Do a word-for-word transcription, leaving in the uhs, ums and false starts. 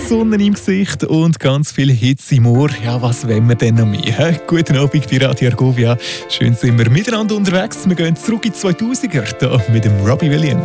Sonne im Gesicht und ganz viel Hitze im Ohr. Ja, was wollen wir denn noch mehr? He? Guten Abend bei Radio Argovia. Schön sind wir miteinander unterwegs. Wir gehen zurück in die zweitausender hier mit dem Robbie Williams.